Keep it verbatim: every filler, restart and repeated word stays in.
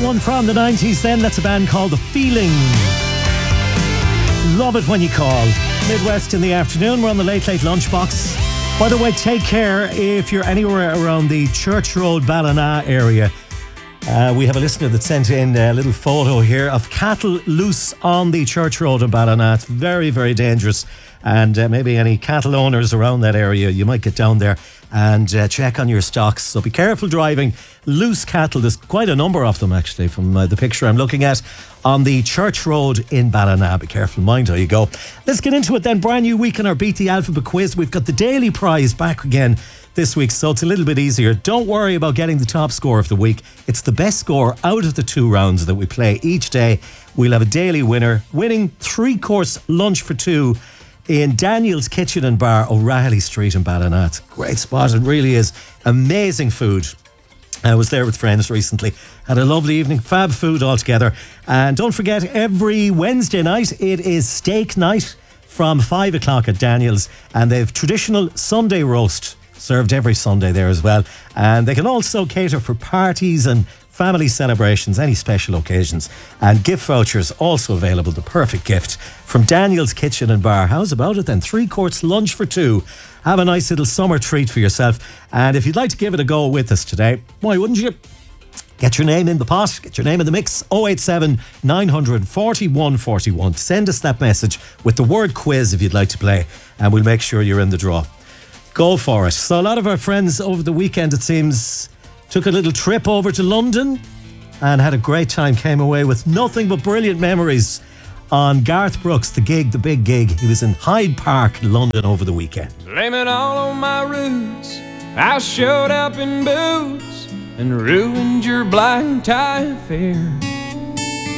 one from the nineties then. That's a band called The Feeling. Love it when you call. Midwest in the afternoon. We're on the Late Late Lunchbox. By the way, take care if you're anywhere around the Church Road, Ballina area. Uh, we have a listener that sent in a little photo here of cattle loose on the Church Road in Ballina. It's very, very dangerous. And uh, maybe any cattle owners around that area, you might get down there and uh, check on your stocks. So be careful driving loose cattle. There's quite a number of them, actually, from uh, the picture I'm looking at on the Church Road in Ballina. Be careful, mind how you go. Let's get into it then. Brand new week in our Beat the Alphabet quiz. We've got the daily prize back again this week, so it's a little bit easier. Don't worry about getting the top score of the week. It's the best score out of the two rounds that we play each day. We'll have a daily winner winning three-course lunch for two in Daniel's Kitchen and Bar, O'Reilly Street in Ballina. It's a great spot. It really is. Amazing food. I was there with friends recently. Had a lovely evening. Fab food altogether. And don't forget, every Wednesday night, it is steak night from five o'clock at Daniel's. And they have traditional Sunday roast served every Sunday there as well. And they can also cater for parties and family celebrations, any special occasions. And gift vouchers also available, the perfect gift from Daniel's Kitchen and Bar. How's about it then? Three course lunch for two. Have a nice little summer treat for yourself. And if you'd like to give it a go with us today, why wouldn't you? Get your name in the pot, get your name in the mix. oh eight seven, nine hundred, forty-one forty-one. Send us that message with the word quiz if you'd like to play, and we'll make sure you're in the draw. Go for it. So a lot of our friends over the weekend, it seems, took a little trip over to London and had a great time, came away with nothing but brilliant memories on Garth Brooks, the gig, the big gig. He was in Hyde Park, London over the weekend. Blame it all on my roots. I showed up in boots and ruined your black tie affair.